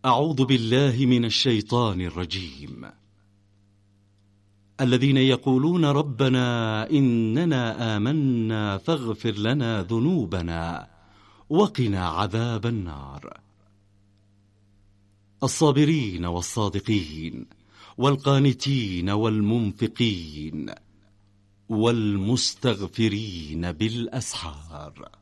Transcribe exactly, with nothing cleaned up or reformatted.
أعوذ بالله من الشيطان الرجيم. الذين يقولون ربنا إننا آمنا فاغفر لنا ذنوبنا وقنا عذاب النار. الصابرين والصادقين والقانتين والمنفقين والمستغفرين بالأسحار.